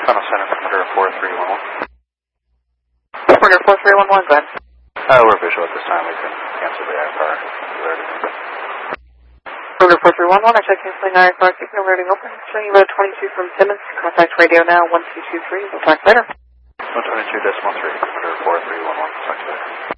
Tunnel Center, Commander 4311. Commander 4311, go ahead. We're visual at this time. We can cancel the IFR. Commander 4311, I check canceling IFR, keeping alerting open. Showing you about 22 from Simmons. Contact radio now, 1223. We'll talk later. 122.3, Commander 4311. Talk to you later.